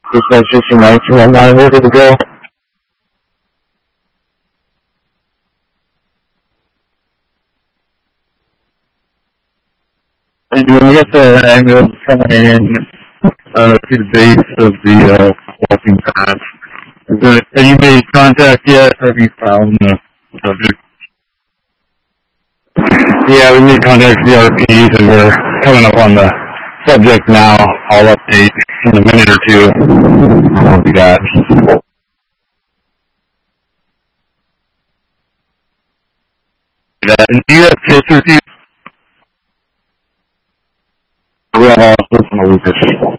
Just like 69 to 19, where did it go? And when we get the ambulance coming in to the base of the walking path, have you made contact yet? Have you found the subject? Yeah, we made contact with the RPs and we're coming up on the subject now. I'll update in a minute or two on what we got. And do you have kids with you? We have all personal Lucas.